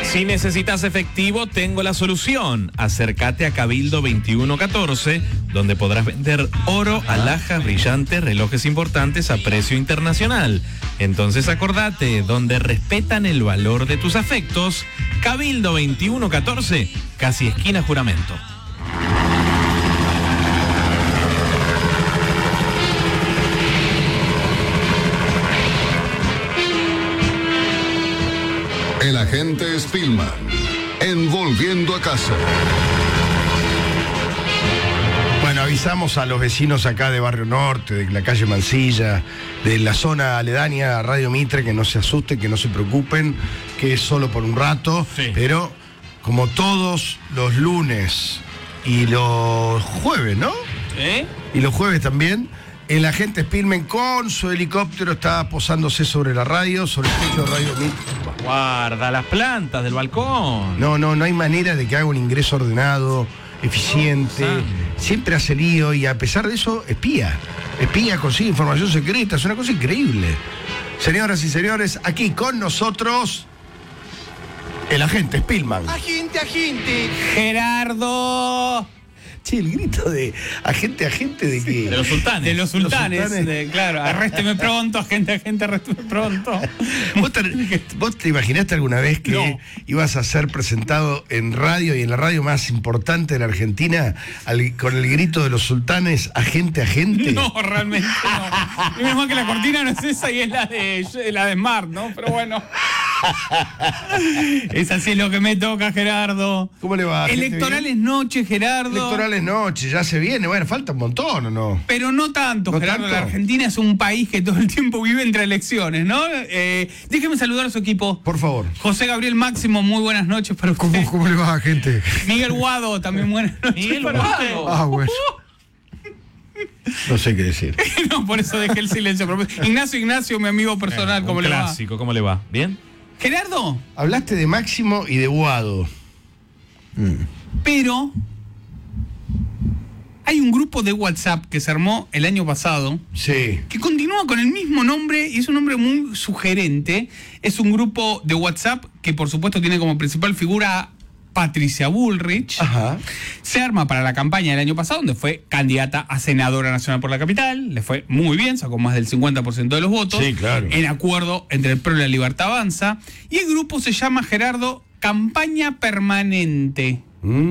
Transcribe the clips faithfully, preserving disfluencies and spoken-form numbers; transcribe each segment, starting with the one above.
Si necesitas efectivo, tengo la solución. Acércate a Cabildo veintiuno catorce, donde podrás vender oro, alhajas, brillantes, relojes importantes a precio internacional. Entonces acordate, donde respetan el valor de tus afectos, Cabildo veintiuno catorce, casi esquina Juramento. El agente Spillman, en Volviendo a Casa. Bueno, avisamos a los vecinos acá de Barrio Norte, de la calle Mansilla, de la zona aledaña a Radio Mitre, que no se asusten, que no se preocupen, que es solo por un rato, sí. Pero como todos los lunes y los jueves, ¿no? ¿Eh? Y los jueves también, el agente Spillman con su helicóptero está posándose sobre la radio, sobre el techo de Radio Mitre. Guarda las plantas del balcón. No, no, no hay manera de que haga un ingreso ordenado, eficiente. Oh, siempre hace lío y a pesar de eso, espía. Espía, consigue información secreta, es una cosa increíble. Señoras y señores, aquí con nosotros, el agente Spillman. Agente, agente. Gerardo. Che, el grito de agente, agente de qué? De los sultanes. De los sultanes, los sultanes. De, claro, arrésteme pronto, agente, agente, arrésteme pronto. ¿Vos te, ¿Vos te imaginaste alguna vez que no. ibas a ser presentado en radio y en la radio más importante de la Argentina al, con el grito de los sultanes, agente, agente? No, realmente no. Y menos mal que la cortina no es esa y es la de, la de Smart, ¿no? Pero bueno. Es así lo que me toca, Gerardo. ¿Cómo le va? Electorales noche, Gerardo. Electorales noche, ya se viene. Bueno, falta un montón, ¿o no? Pero no tanto, ¿No Gerardo. Tanto? La Argentina es un país que todo el tiempo vive entre elecciones, ¿no? Eh, déjeme saludar a su equipo. Por favor. José Gabriel Máximo, muy buenas noches para usted. ¿Cómo, cómo le va, gente? Miguel Guado, también buenas noches. Miguel para Guado. usted. Ah, bueno. No sé qué decir. No, por eso dejé el silencio. Ignacio, Ignacio, mi amigo personal, eh, ¿cómo le va? Clásico, ¿cómo le va? ¿Bien? Gerardo. Hablaste de Máximo y de Guado. Mm. Pero hay un grupo de WhatsApp que se armó el año pasado. Sí. Que continúa con el mismo nombre y es un nombre muy sugerente. Es un grupo de WhatsApp que por supuesto tiene como principal figura Patricia Bullrich. Ajá. Se arma para la campaña del año pasado, donde fue candidata a senadora nacional por la capital. Le fue muy bien, sacó más del cincuenta por ciento de los votos. Sí, claro. En acuerdo entre el P R O y la Libertad Avanza. Y el grupo se llama, Gerardo, Campaña Permanente.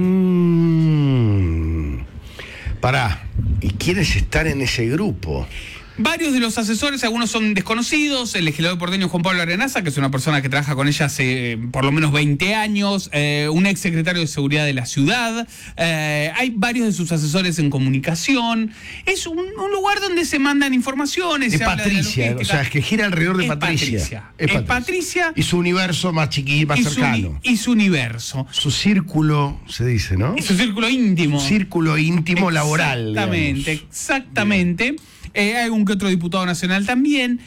Mmm. Pará. ¿Y quiénes están en ese grupo? Varios de los asesores, algunos son desconocidos, el legislador porteño Juan Pablo Arenaza, que es una persona que trabaja con ella hace eh, por lo menos veinte años, eh, un ex secretario de Seguridad de la ciudad, eh, hay varios de sus asesores en comunicación, es un, un lugar donde se mandan informaciones. Es se Patricia, habla de o sea, es que gira alrededor de es Patricia. Patricia. Es Es Patricia. Patricia. Y su universo más chiquito, más y cercano. Su, y su universo. Su círculo, se dice, ¿no? Y su círculo íntimo. Su círculo íntimo laboral. Exactamente, digamos. exactamente. Eh, hay algún que otro diputado nacional también.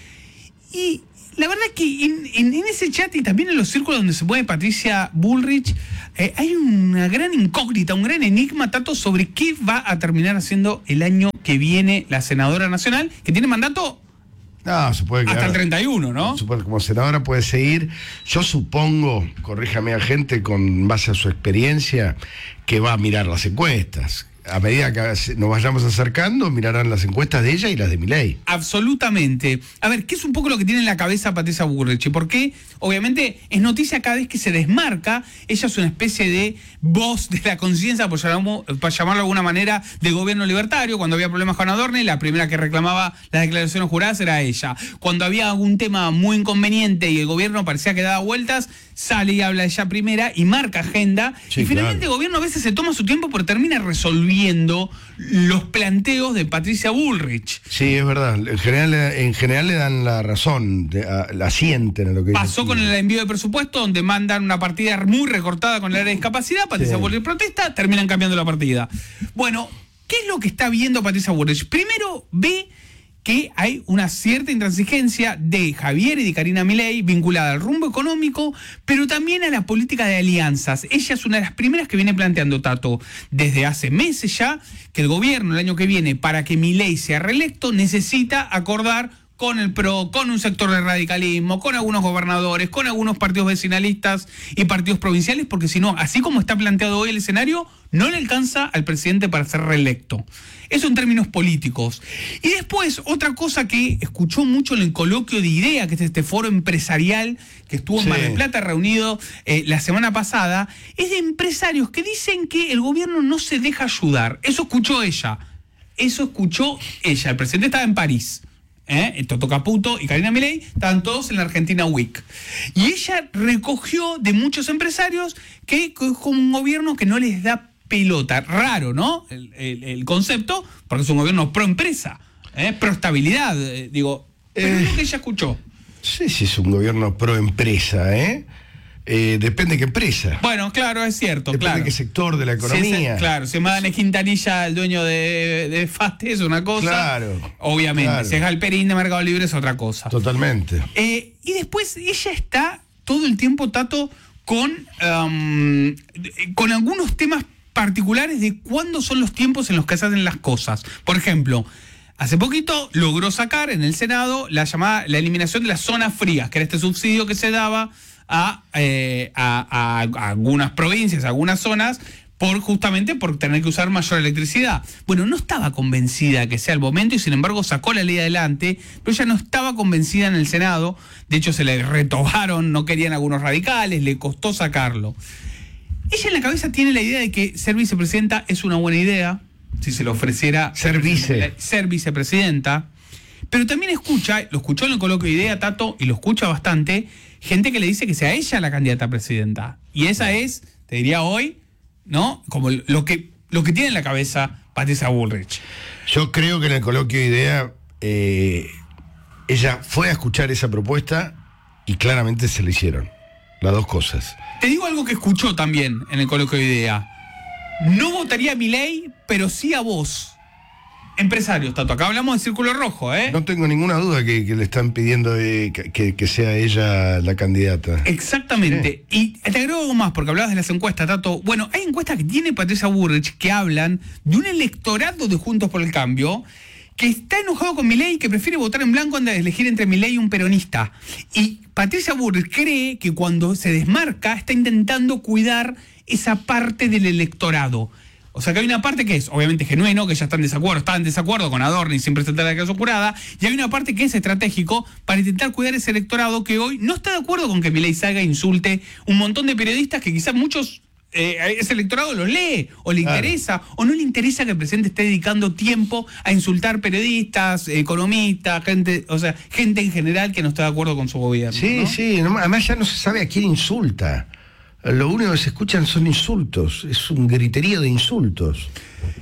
Y la verdad es que en, en, en ese chat y también en los círculos donde se mueve Patricia Bullrich, eh, hay una gran incógnita, un gran enigma, Tato, sobre qué va a terminar haciendo el año que viene la senadora nacional, que tiene mandato no, se puede quedar, hasta el treinta y uno, ¿no? Como senadora puede seguir. Yo supongo, corríjame a gente con base a su experiencia, que va a mirar las encuestas. A medida que nos vayamos acercando, mirarán las encuestas de ella y las de Milei. Absolutamente. A ver, ¿qué es un poco lo que tiene en la cabeza Patricia Bullrich? Porque, obviamente, es noticia cada vez que se desmarca. Ella es una especie de voz de la conciencia, por llamarlo, por llamarlo de alguna manera, del gobierno libertario. Cuando había problemas con Adorni, la primera que reclamaba las declaraciones juradas era ella. Cuando había algún tema muy inconveniente y el gobierno parecía que daba vueltas, sale y habla ella primera y marca agenda. Sí, y finalmente claro. El gobierno a veces se toma su tiempo, pero termina resolviendo los planteos de Patricia Bullrich. Sí, es verdad. En general, en general le dan la razón, de, a, la sienten a lo que Pasó con el envío de presupuesto, donde mandan una partida muy recortada con el área de discapacidad. Patricia Sí. Bullrich protesta, terminan cambiando la partida. Bueno, ¿qué es lo que está viendo Patricia Bullrich? Primero ve que hay una cierta intransigencia de Javier y de Karina Milei vinculada al rumbo económico, pero también a la política de alianzas. Ella es una de las primeras que viene planteando, Tato, desde hace meses ya, que el gobierno el año que viene, para que Milei sea reelecto, necesita acordar con el PRO, con un sector del radicalismo, con algunos gobernadores, con algunos partidos vecinalistas y partidos provinciales, porque si no, así como está planteado hoy el escenario, no le alcanza al presidente para ser reelecto. Eso en términos políticos. Y después, otra cosa que escuchó mucho en el coloquio de IDEA, que es este foro empresarial que estuvo en Sí. Mar del Plata reunido eh, la semana pasada, es de empresarios que dicen que el gobierno no se deja ayudar. Eso escuchó ella. Eso escuchó ella. El presidente estaba en París. ¿Eh? Toto Caputo y Karina Milei estaban todos en la Argentina Week. Y ella recogió de muchos empresarios que con un gobierno que no les da pelota. Raro, ¿no? El, el, el concepto, porque es un gobierno pro empresa, ¿eh? Pro estabilidad, eh, digo. Pero Eh. es lo que ella escuchó. No sé si es un gobierno pro empresa, ¿eh? Eh, depende de qué empresa. Bueno, claro, es cierto, Depende claro. de qué sector de la Si es- economía. claro, si Madane Quintanilla, el dueño de, de Fate, es una cosa. Claro, Obviamente. claro. Si es Galperín de Mercado Libre, es otra cosa. Totalmente. Eh, y después ella está todo el tiempo, Tato, con, um, con algunos temas particulares de cuándo son los tiempos en los que se hacen las cosas. Por ejemplo, hace poquito logró sacar en el Senado la llamada la eliminación de las zonas frías, que era este subsidio que se daba a, eh, a, a- a algunas provincias, a algunas zonas, por justamente por tener que usar mayor electricidad. Bueno, no estaba convencida que sea el momento y sin embargo sacó la ley adelante, pero ella no estaba convencida en el Senado. De hecho, se le retobaron, no querían algunos radicales, le costó sacarlo. Ella en la cabeza tiene la idea de que ser vicepresidenta es una buena idea, si se le ofreciera Ser vice. ser vicepresidenta, pero también escucha, lo escuchó en el coloquio de IDEA, Tato, y lo escucha bastante, gente que le dice que sea ella la candidata a presidenta. Y esa es, te diría hoy, ¿no? Como lo que, lo que tiene en la cabeza Patricia Bullrich. Yo creo que en el coloquio de IDEA eh, ella fue a escuchar esa propuesta y claramente se le hicieron. Las dos cosas. Te digo algo que escuchó también en el coloquio de IDEA. No votaría a Milei, pero sí a vos. Empresarios, Tato. Acá hablamos de Círculo Rojo, ¿eh? No tengo ninguna duda que, que le están pidiendo eh, que, que- que sea ella la candidata. Exactamente. Y te agrego algo más, porque hablabas de las encuestas, Tato. Bueno, hay encuestas que tiene Patricia Bullrich que hablan de un electorado de Juntos por el Cambio que está enojado con Milei y que prefiere votar en blanco antes de elegir entre Milei y un peronista. Y Patricia Bullrich cree que cuando se desmarca está intentando cuidar esa parte del electorado. O sea que hay una parte que es obviamente genuino, que ya está en desacuerdo, está en desacuerdo con Adorni sin presentar la declaración jurada, y hay una parte que es estratégico para intentar cuidar ese electorado que hoy no está de acuerdo con que Milei salga e insulte un montón de periodistas que quizás muchos, eh, ese electorado los lee, o le Claro. interesa, o no le interesa que el presidente esté dedicando tiempo a insultar periodistas, economistas, gente, o sea, gente en general que no está de acuerdo con su gobierno. Sí, ¿no? sí, no- además ya no se sabe a quién insulta. Lo único que se escuchan son insultos, es un griterío de insultos.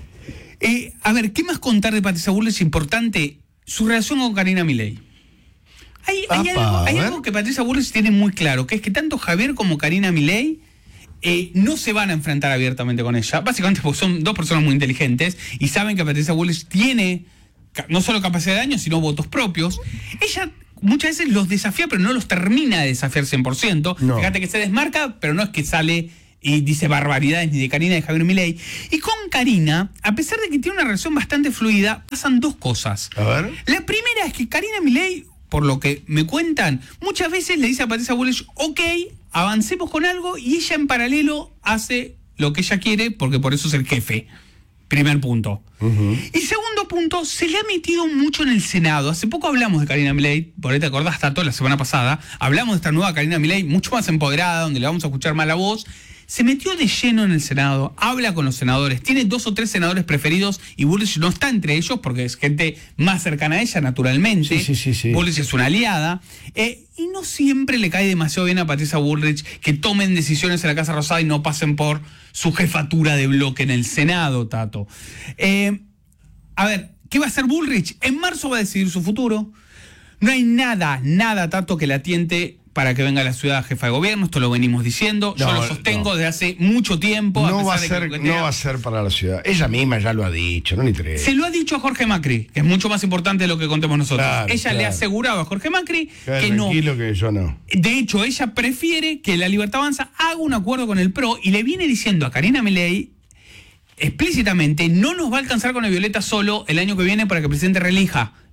Eh, a ver, ¿qué más contar de Patricia Bullrich? Importante, su relación con Karina Milei. Hay, hay Apa, algo, a hay ver. algo que Patricia Bullrich tiene muy claro, que es que tanto Javier como Karina Milei eh, no se van a enfrentar abiertamente con ella, básicamente porque son dos personas muy inteligentes y saben que Patricia Bullrich tiene ca- no solo capacidad de daño, sino votos propios. Ella muchas veces los desafía, pero no los termina de desafiar cien por ciento. No. Fíjate que se desmarca, pero no es que sale y dice barbaridades ni de Karina ni de Javier Milei. Y con Karina, a pesar de que tiene una relación bastante fluida, pasan dos cosas. A ver. La primera es que Karina Milei, por lo que me cuentan, muchas veces le dice a Patricia Bullrich, ok, avancemos con algo, y ella en paralelo hace lo que ella quiere, porque por eso es el jefe. Primer punto. Y segundo punto, se le ha metido mucho en el Senado. Hace poco hablamos de Karina Milei, por ahí te acordás, Tato, la semana pasada. Hablamos de esta nueva Karina Milei, mucho más empoderada, donde le vamos a escuchar más la voz. Se metió de lleno en el Senado, habla con los senadores, tiene dos o tres senadores preferidos y Bullrich no está entre ellos porque es gente más cercana a ella, naturalmente. Sí, sí, sí, sí. Bullrich es una aliada. Eh, y no siempre le cae demasiado bien a Patricia Bullrich que tomen decisiones en la Casa Rosada y no pasen por su jefatura de bloque en el Senado, Tato. Eh, a ver, ¿qué va a hacer Bullrich? En marzo va a decidir su futuro. No hay nada, nada, Tato, que la tiente para que venga a la ciudad jefa de gobierno. Esto lo venimos diciendo. Yo No, lo sostengo no. desde hace mucho tiempo. No va, a pesar de que ser, lo que no tenga- va a ser para la ciudad. Ella misma ya lo ha dicho, no le interesa. Se lo ha dicho a Jorge Macri, que es mucho más importante de lo que contemos nosotros. Claro, ella le ha claro. asegurado a Jorge Macri Quédate que no. tranquilo que yo no. De hecho, ella prefiere que la Libertad Avanza haga un acuerdo con el P R O y le viene diciendo a Karina Milei explícitamente, no nos va a alcanzar con la Violeta solo el año que viene para que el presidente reelija.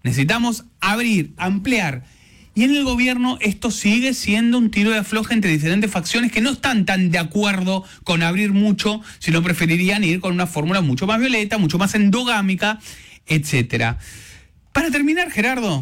necesitamos abrir, ampliar. Y en el gobierno esto sigue siendo un tiro de afloja entre diferentes facciones que no están tan de acuerdo con abrir mucho, sino preferirían ir con una fórmula mucho más violeta, mucho más endogámica, etcétera. Para terminar, Gerardo,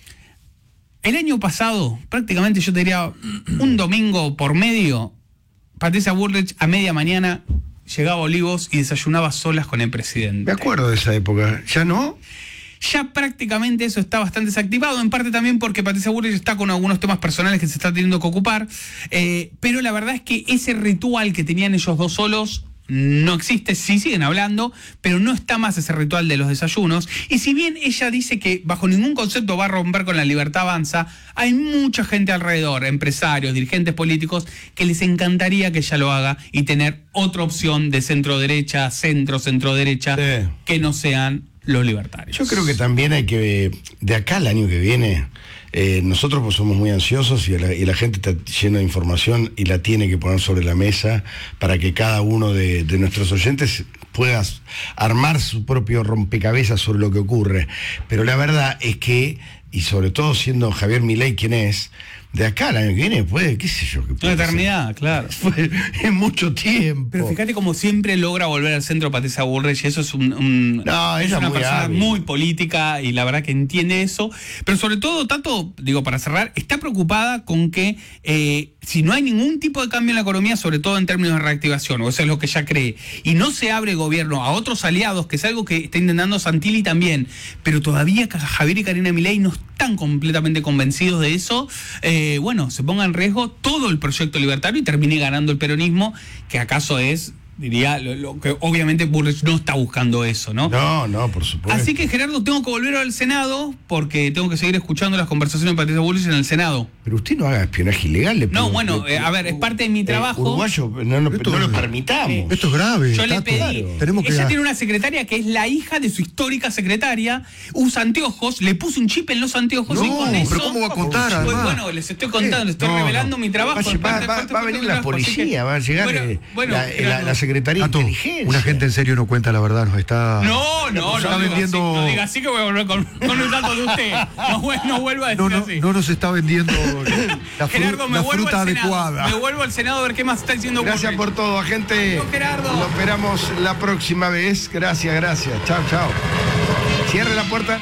el año pasado, prácticamente yo te diría un domingo por medio, Patricia Bullrich a media mañana llegaba a Olivos y desayunaba solas con el presidente. Me acuerdo de esa época. ¿Ya no? Ya prácticamente eso está bastante desactivado, en parte también porque Patricia Bullrich está con algunos temas personales que se está teniendo que ocupar, eh, pero la verdad es que ese ritual que tenían ellos dos solos no existe, sí siguen hablando, pero no está más ese ritual de los desayunos. Y si bien ella dice que bajo ningún concepto va a romper con la libertad avanza, hay mucha gente alrededor, empresarios, dirigentes políticos, que les encantaría que ella lo haga y tener otra opción de centro derecha, centro, centro derecha, sí, que no sean los libertarios. Yo creo que también hay que, de acá al año que viene, eh, nosotros pues somos muy ansiosos y la, y la gente está llena de información y la tiene que poner sobre la mesa para que cada uno de, de nuestros oyentes pueda armar su propio rompecabezas sobre lo que ocurre. Pero la verdad es que, y sobre todo siendo Javier Milei quien es, de acá al año que viene puede, qué sé yo, que puede una eternidad, ser. claro. Es mucho tiempo. Pero fíjate como siempre logra volver al centro Patricia Bullrich, y eso es, un, un, no, es ella una muy persona hábil, muy política y la verdad que entiende eso. Pero sobre todo, Tato, digo, para cerrar, está preocupada con que eh, si no hay ningún tipo de cambio en la economía, sobre todo en términos de reactivación, o eso es lo que ella cree, y no se abre gobierno a otros aliados, que es algo que está intentando Santilli también, pero todavía Javier y Karina Milei no están completamente convencidos de eso, eh, bueno, se ponga en riesgo todo el proyecto libertario y termine ganando el peronismo, que acaso es, diría, lo, lo que obviamente Bullrich no está buscando eso, ¿no? No, no, por supuesto. Así que, Gerardo, tengo que volver al Senado porque tengo que seguir escuchando las conversaciones de Patricia Bullrich en el Senado. Pero usted no haga espionaje ilegal. Le No, pido, bueno, le, eh, a ver, es parte de mi trabajo. Eh, uruguayo, no, no, Esto- no lo permitamos. Esto es grave. Yo le Tato. pedí, claro. Tenemos que ella dar- tiene una secretaria que es la hija de su histórica secretaria, usa anteojos, le puse un chip en los anteojos No, y con eso... pero ¿cómo va a contar, Pues, además? bueno, les estoy contando, les estoy No, no. revelando mi trabajo. Va, es va- parte- va- parte- va a parte venir de mi la trabajo, así policía, que- va a llegar Bueno, eh, bueno, la, Gerardo. la- la Secretaría Tato, de Inteligencia. una gente en serio no cuenta la verdad, nos está... No, no, no, está diga vendiendo- así, no diga así que voy a volver con, con un dato de usted. No, vuel- no vuelva a decir No, no, así. no nos está vendiendo la, fru- Gerardo, me la vuelvo fruta al Senado. adecuada. Me vuelvo al Senado a ver qué más está diciendo Gracias Bullrich. por todo, gente. Adiós, Gerardo. Lo esperamos la próxima vez. Gracias, gracias. Chao, chao. Cierre la puerta.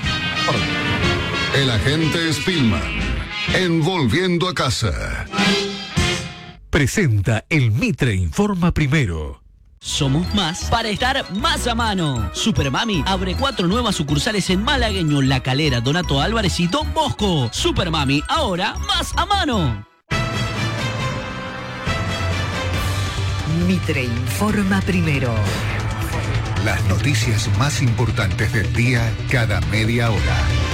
El agente Spillman, en Volviendo a Casa. Presenta el Mitre Informa Primero. Somos más para estar más a mano. Supermami abre cuatro nuevas sucursales en Malagueño, La Calera, Donato Álvarez y Don Bosco. Supermami, ahora más a mano. Mitre Informa Primero. Las noticias más importantes del día cada media hora.